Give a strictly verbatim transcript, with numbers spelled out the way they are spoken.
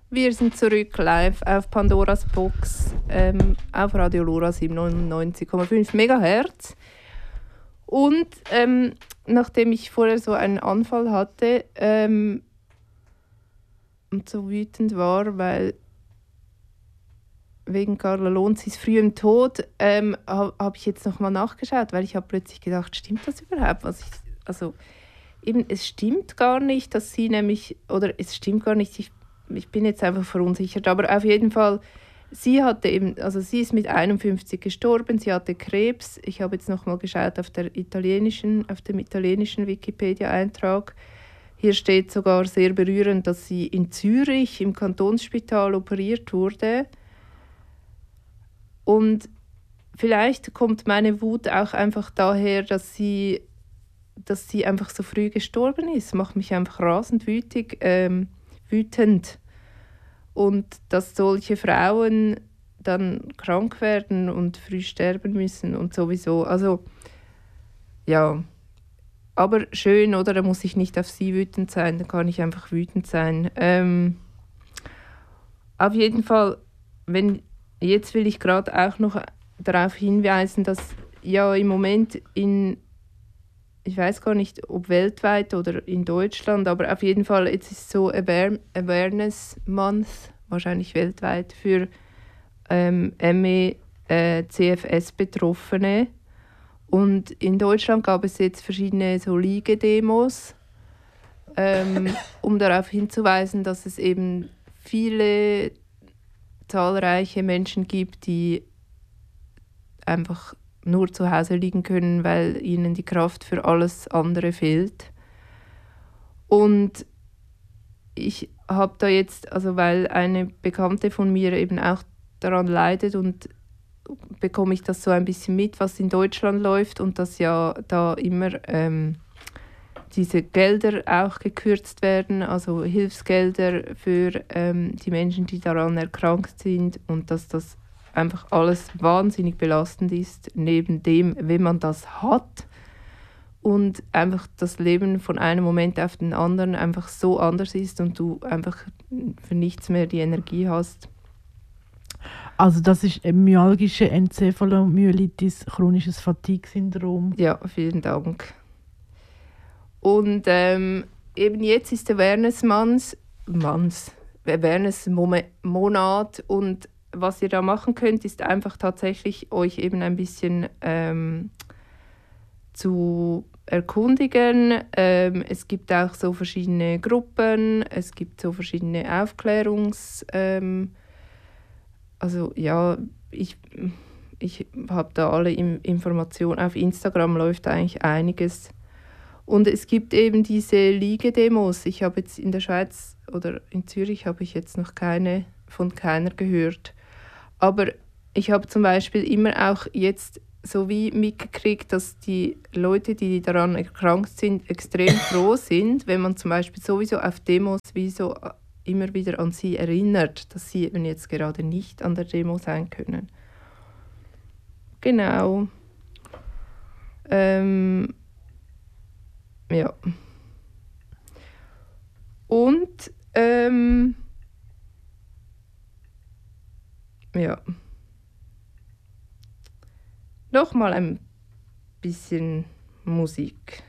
Wir sind zurück live auf Pandoras Box, ähm, auf Radio Lora siebenundneunzig Komma fünf Megahertz. Und ähm, nachdem ich vorher so einen Anfall hatte ähm, und so wütend war, weil wegen Carla Lonzis frühem Tod, ähm, habe hab ich jetzt nochmal nachgeschaut, weil ich habe plötzlich gedacht, stimmt das überhaupt? Was ich, also eben, es stimmt gar nicht, dass sie nämlich, oder es stimmt gar nicht, ich, ich bin jetzt einfach verunsichert, aber auf jeden Fall, sie hatte eben, also sie ist mit einundfünfzig gestorben, sie hatte Krebs. Ich habe jetzt nochmal geschaut auf, der italienischen, auf dem italienischen Wikipedia-Eintrag. Hier steht sogar sehr berührend, dass sie in Zürich im Kantonsspital operiert wurde. Und vielleicht kommt meine Wut auch einfach daher, dass sie, dass sie einfach so früh gestorben ist. Macht mich einfach rasend wütig, ähm, wütend. Und dass solche Frauen dann krank werden und früh sterben müssen und sowieso. Also, ja. Aber schön, oder? Da muss ich nicht auf sie wütend sein, da kann ich einfach wütend sein. Ähm, auf jeden Fall, wenn, jetzt will ich gerade auch noch darauf hinweisen, dass ja im Moment in, ich weiß gar nicht, ob weltweit oder in Deutschland, aber auf jeden Fall, jetzt ist so Aware- Awareness Month, wahrscheinlich weltweit, für ähm, M E, äh, C F S-Betroffene. Und in Deutschland gab es jetzt verschiedene so Liegedemos, ähm, um darauf hinzuweisen, dass es eben viele zahlreiche Menschen gibt, die einfach nur zu Hause liegen können, weil ihnen die Kraft für alles andere fehlt. Und ich habe da jetzt, also weil eine Bekannte von mir eben auch daran leidet, und bekomme ich das so ein bisschen mit, was in Deutschland läuft, und dass ja da immer ähm, diese Gelder auch gekürzt werden, also Hilfsgelder für ähm, die Menschen, die daran erkrankt sind, und dass das einfach alles wahnsinnig belastend ist, neben dem, wenn man das hat und einfach das Leben von einem Moment auf den anderen einfach so anders ist und du einfach für nichts mehr die Energie hast. Also das ist myalgische Enzephalomyelitis, chronisches Fatigue-Syndrom. Ja, vielen Dank. Und ähm, eben jetzt ist Awareness Month, Month, Awareness Monat, und was ihr da machen könnt, ist einfach tatsächlich euch eben ein bisschen ähm, zu erkundigen. Ähm, es gibt auch so verschiedene Gruppen, es gibt so verschiedene Aufklärungs... Ähm, also ja, ich, ich habe da alle Informationen. Auf Instagram läuft eigentlich einiges. Und es gibt eben diese Liegedemos. Ich habe jetzt in der Schweiz oder in Zürich habe ich jetzt noch keine, von keiner gehört. Aber ich habe zum Beispiel immer auch jetzt so wie mitgekriegt, dass die Leute, die daran erkrankt sind, extrem froh sind, wenn man zum Beispiel sowieso auf Demos wie so immer wieder an sie erinnert, dass sie eben jetzt gerade nicht an der Demo sein können. Genau. Ähm, ja. Und ähm, ja. Nochmal ein bisschen Musik.